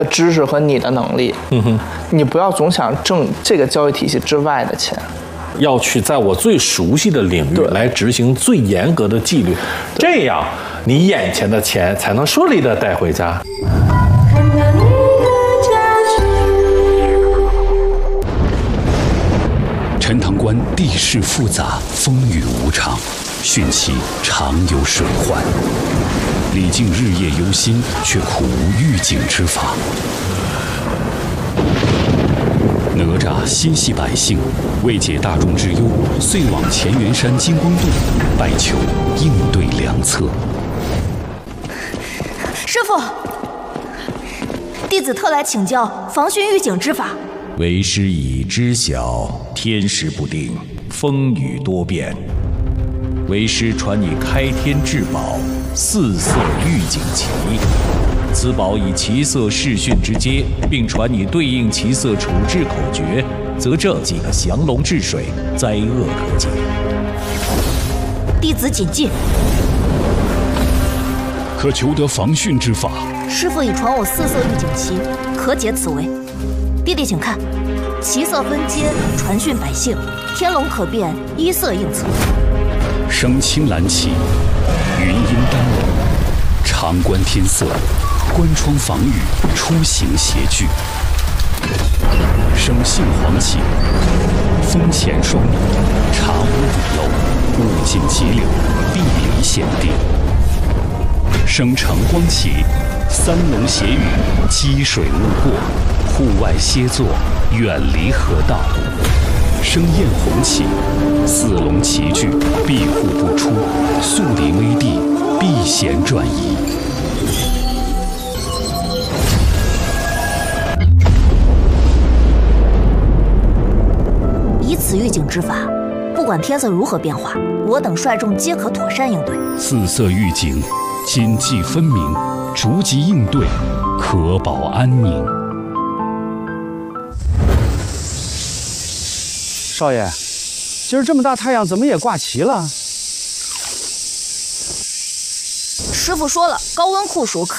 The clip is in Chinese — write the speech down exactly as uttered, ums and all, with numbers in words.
知识和你的能力。嗯哼，你不要总想挣这个交易体系之外的钱。 要去在我最熟悉的领域来执行最严格的纪律，这样你眼前的钱才能顺利的带回家。 陈塘关地势复杂，风雨无常，汛期常有水患。李靖日夜忧心，却苦无预警之法。哪吒心系百姓，为解大众之忧，遂往乾元山金光洞拜求应对良策。 师父，弟子特来请教防汛预警之法。 为师已知晓，天时不定，风雨多变。为师传你开天至宝四色预警旗，此宝以旗色视讯之阶，并传你对应旗色处置口诀，则这即可降龙治水，灾厄可解。 弟子谨记。 可求得防汛之法？ 师父已传我四色预警旗，可解此危。弟弟请看，旗色分阶，传讯百姓，天龙可变，依色应策。 生青蓝旗，云阴丹龙，长观天色，关窗防雨，出行协聚。生杏黄旗，风前双鸟，茶屋五楼，物尽急流，地离险地。生橙光旗，三龙协雨，积水勿过，户外歇坐，远离河道。生艳红旗，四龙齐聚，庇护不出，速离危地，避险转移。 以此预警之法，不管天色如何变化，我等率众皆可妥善应对。 四色预警，谨记分明，逐级应对，可保安宁。 少爷，今儿这么大太阳，怎么也挂旗了？ 师傅说了，高温酷暑可